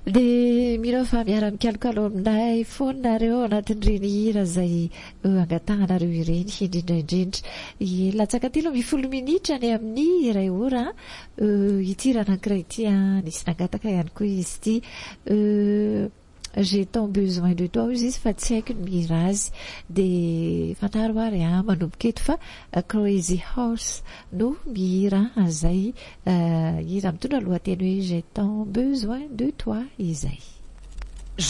dia mino fa miara-mikalokalo aminay fonareo anatin'ireny hira izay angatanareo ireny indrindraindrindra latsaka ty aloha 10 minitra ny amin'ny iray ora ity raha anankiray ity nisy nangataka ihany koa izy ity j'ai tant besoin de toi izy fa tsy haiko ny mihira azy dia fanaro ary manomboka eto fa Crazy Horse no mihira azay hira mitondra lohateny hoe j'ai tant besoin de toi izay.